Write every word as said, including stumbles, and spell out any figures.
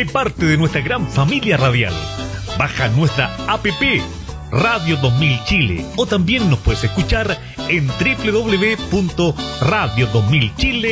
parte de nuestra gran familia radial. Baja nuestra app Radio dos mil Chile o también nos puedes escuchar en doble u doble u doble u punto radio dos mil chile